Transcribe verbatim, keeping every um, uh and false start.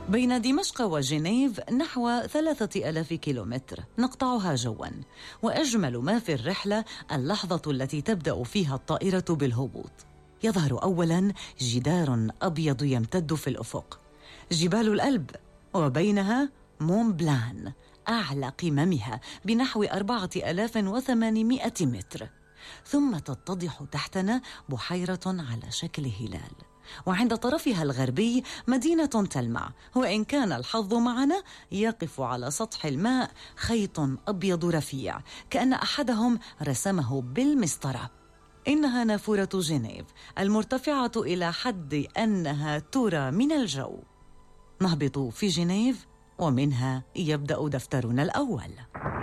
بين دمشق وجنيف نحو ثلاثة ألاف كيلومتر نقطعها جواً، وأجمل ما في الرحلة اللحظة التي تبدأ فيها الطائرة بالهبوط. يظهر أولاً جدار أبيض يمتد في الأفق، جبال الألب، وبينها مون بلان أعلى قممها بنحو أربعة آلاف وثمانمائة متر. ثم تتضح تحتنا بحيرة على شكل هلال، وعند طرفها الغربي مدينة تلمع، وإن كان الحظ معنا يقف على سطح الماء خيط أبيض رفيع كأن أحدهم رسمه بالمسطرة. إنها نافورة جنيف المرتفعة إلى حد أنها ترى من الجو. نهبط في جنيف ومنها يبدأ دفترنا الأول.